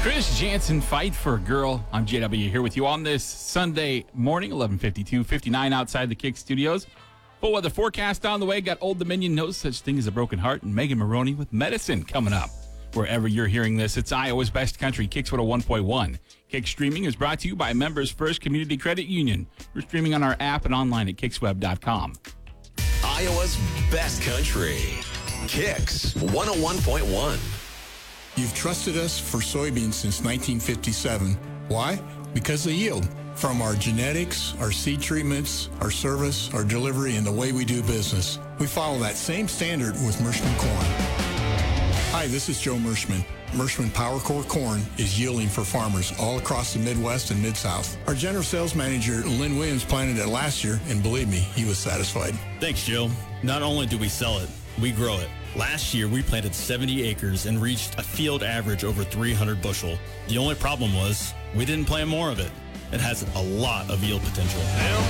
Chris Jansen, Fight for a Girl. I'm JW here with you on this Sunday morning, 11:52, 59 outside the Kick Studios. Full weather forecast on the way. Got Old Dominion, No Such Thing as a Broken Heart, and Megan Maroney with Medicine coming up. Wherever you're hearing this, it's Iowa's best country, Kicks 101.1. Kick Streaming is brought to you by Members First Community Credit Union. We're streaming on our app and online at kicksweb.com. Iowa's best country, Kicks 101.1. You've trusted us for soybeans since 1957. Why? Because they yield. From our genetics, our seed treatments, our service, our delivery, and the way we do business. We follow that same standard with Mershman corn. Hi, this is Joe Mershman. Mershman PowerCore corn is yielding for farmers all across the Midwest and Mid-South. Our general sales manager, Lynn Williams, planted it last year, and believe me, he was satisfied. Thanks, Joe. Not only do we sell it, we grow it. Last year, we planted 70 acres and reached a field average over 300 bushel. The only problem was we didn't plant more of it. It has a lot of yield potential.